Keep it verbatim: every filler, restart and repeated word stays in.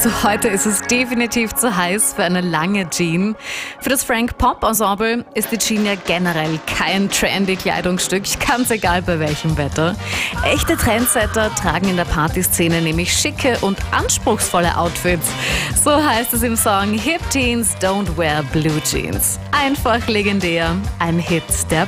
Also heute ist es definitiv zu heiß für eine lange Jean. Für das Frank Pop Ensemble ist die Jean ja generell kein trendy Kleidungsstück, ganz egal bei welchem Wetter. Echte Trendsetter tragen in der Partyszene nämlich schicke und anspruchsvolle Outfits. So heißt es im Song Hip Teens Don't Wear Blue Jeans. Einfach legendär, ein Hit der